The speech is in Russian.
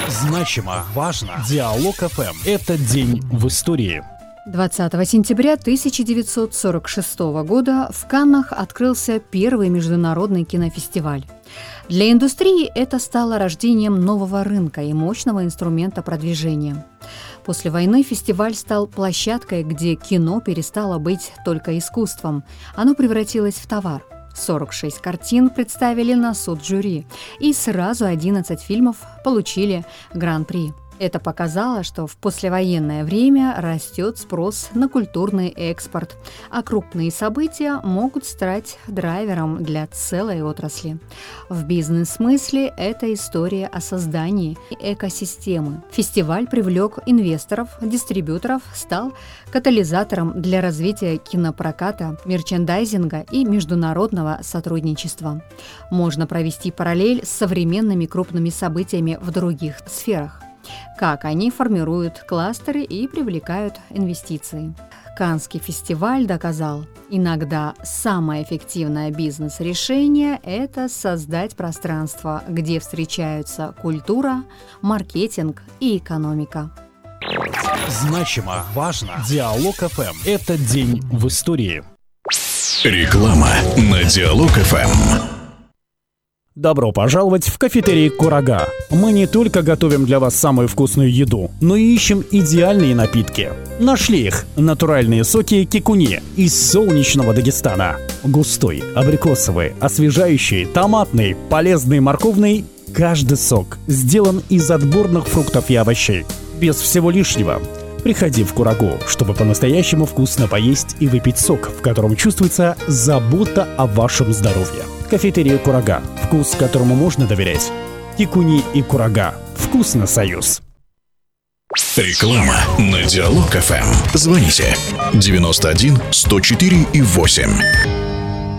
Значимо, важно. Диалог ФМ. Этот день в истории. 20 сентября 1946 года в Каннах открылся первый международный кинофестиваль. Для индустрии это стало рождением нового рынка и мощного инструмента продвижения. После войны фестиваль стал площадкой, где кино перестало быть только искусством. Оно превратилось в товар. 46 картин представили на суд жюри, и сразу 11 фильмов получили гран-при. Это показало, что в послевоенное время растет спрос на культурный экспорт, а крупные события могут стать драйвером для целой отрасли. В бизнес-смысле это история о создании экосистемы. Фестиваль привлек инвесторов, дистрибьюторов, стал катализатором для развития кинопроката, мерчендайзинга и международного сотрудничества. Можно провести параллель с современными крупными событиями в других сферах. Как они формируют кластеры и привлекают инвестиции. Каннский фестиваль доказал, иногда самое эффективное бизнес-решение – это создать пространство, где встречаются культура, маркетинг и экономика. Значимо, важно. Диалог ФМ. Этот день в истории. Реклама на Диалог ФМ. Добро пожаловать в кафетерий «Курага». Мы не только готовим для вас самую вкусную еду, но и ищем идеальные напитки. Нашли их – натуральные соки кикуни из солнечного Дагестана. Густой, абрикосовый, освежающий, томатный, полезный, морковный – каждый сок сделан из отборных фруктов и овощей. Без всего лишнего. Приходи в Курагу, чтобы по-настоящему вкусно поесть и выпить сок, в котором чувствуется забота о вашем здоровье. Кафетерия «Курага». Вкус, которому можно доверять. Кикуни и Курага. Вкусно, союз. Реклама на Диалог ФМ. Звоните 91 104 и 8.